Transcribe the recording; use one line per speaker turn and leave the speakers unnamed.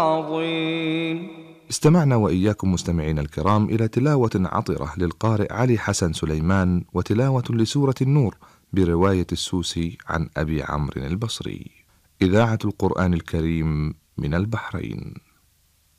عظيم.
استمعنا وإياكم مستمعينا الكرام إلى تلاوة عطرة للقارئ علي حسن سليمان، وتلاوة لسورة النور برواية السوسي عن أبي عمرو البصري. إذاعة القرآن الكريم من البحرين.